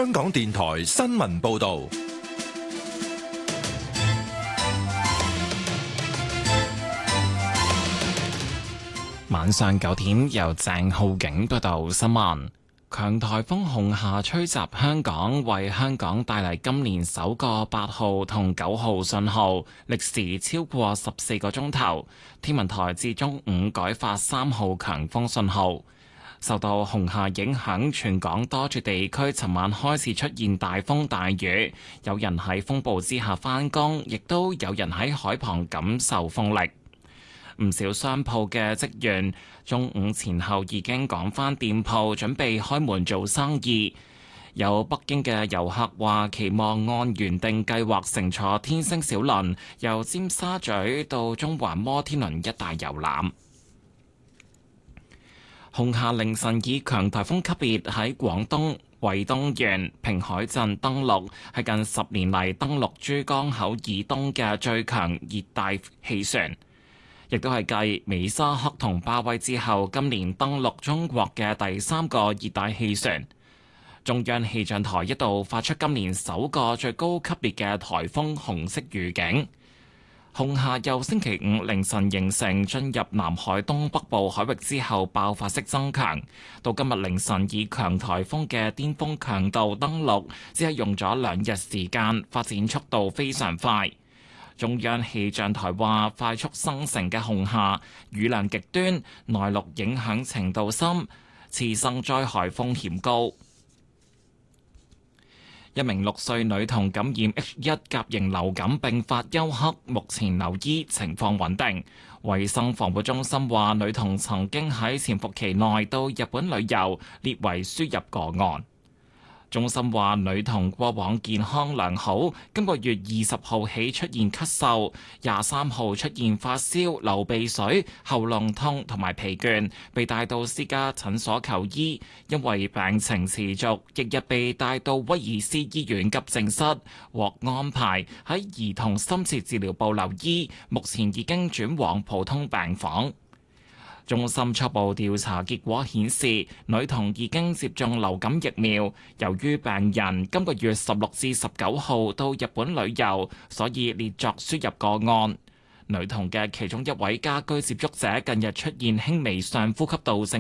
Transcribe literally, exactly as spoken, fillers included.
香港電台新聞報道。 晚上九點，由鄭浩景報道新聞。強颱風紅霞吹襲香港，為香港帶嚟今年首個八號同九號信號，歷時超過十四個鐘頭。天文台至中午改發三號強風信號。受到紅霞影響，全港多處地區尋晚開始出現大風大雨，有人喺風暴之下返工，亦都有人喺海旁感受風力。唔少商鋪嘅職員中午前後已經趕返店鋪，準備開門做生意。有北京嘅遊客話，期望按原定計劃乘坐天星小輪，由尖沙咀到中環摩天輪一帶遊覽。紅霞凌晨以強颱風級別喺廣東惠東縣平海鎮登陸，係近十年嚟登陸珠江口以東嘅最強熱帶氣旋。亦都係繼美沙克同巴威之後，今年登陸中國嘅第三個熱帶氣旋。中央氣象台一度發出今年首個最高級別嘅颱風紅色預警。紅霞由星期五凌晨形成，進入南海東北部海域之後爆發式增強，到今日凌晨以強颱風嘅巔峰強度登陸，只係用咗兩日時間，發展速度非常快。中央氣象台話，快速生成嘅紅霞雨量極端，內陸影響程度深，次生災害風險高。一名六歲女童感染 H 一 甲型流感並發休克，目前留醫，情況穩定。衛生防護中心話，女童曾經喺潛伏期內到日本旅遊，列為輸入個案。中心話，女童過往健康良好，今個月二十號起出現咳嗽，廿三號出現發燒、流鼻水、喉嚨痛同埋疲倦，被帶到私家診所求醫，因為病情持續，翌日被帶到威爾斯醫院急症室，獲安排喺兒童深切治療部留醫，目前已經轉往普通病房。中心初步調查結果顯示，女童已經接種流感疫苗。由於病人今個月十六至十九號到日本旅遊，所以列作輸入個案。女童嘅其中一位家居接觸者近日出現輕微上呼吸道症